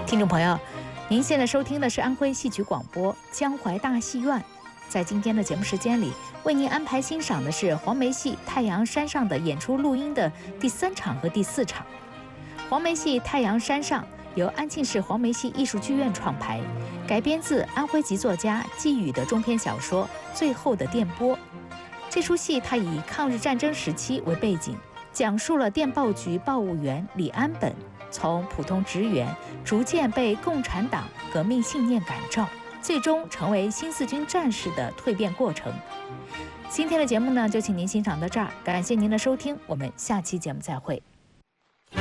听众朋友，您现在收听的是安徽戏曲广播江淮大戏院。在今天的节目时间里，为您安排欣赏的是黄梅戏《太阳山上》的演出录音的第3场和第4场。黄梅戏《太阳山上》由安庆市黄梅戏艺术剧院创排，改编自安徽籍作家季宇的中篇小说《最后的电波》。这出戏它以抗日战争时期为背景，讲述了电报局报务员李安本从普通职员逐渐被共产党革命信念感召，最终成为新四军战士的蜕变过程。今天的节目呢，就请您欣赏到这儿，感谢您的收听，我们下期节目再会。